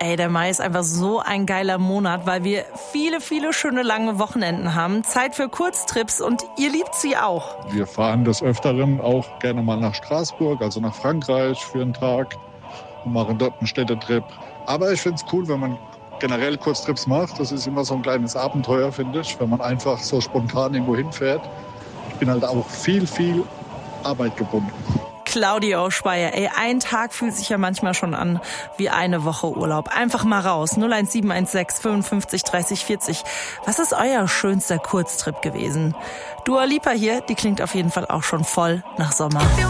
Ey, der Mai ist einfach so ein geiler Monat, weil wir viele, viele schöne lange Wochenenden haben. Zeit für Kurztrips und ihr liebt sie auch. Wir fahren des Öfteren auch gerne mal nach Straßburg, also nach Frankreich für einen Tag und machen dort einen Städtetrip. Aber ich finde es cool, wenn man generell Kurztrips macht. Das ist immer so ein kleines Abenteuer, finde ich, wenn man einfach so spontan irgendwo hinfährt. Ich bin halt auch viel Arbeit gebunden. Claudio Speyer, ey, ein Tag fühlt sich ja manchmal schon an wie eine Woche Urlaub. Einfach mal raus. 01716 55 30 40. Was ist euer schönster Kurztrip gewesen? Dua Lipa hier, die klingt auf jeden Fall auch schon voll nach Sommer.